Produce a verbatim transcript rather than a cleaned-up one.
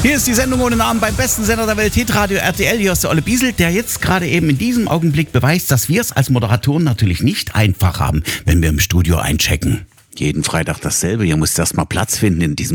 Hier ist die Sendung ohne Namen beim besten Sender der Welt, Hitradio R T L. Hier ist der Olle Biesel, der jetzt gerade eben in diesem Augenblick beweist, dass wir es als Moderatoren natürlich nicht einfach haben, wenn wir im Studio einchecken. Jeden Freitag dasselbe. Hier muss erst mal Platz finden in diesem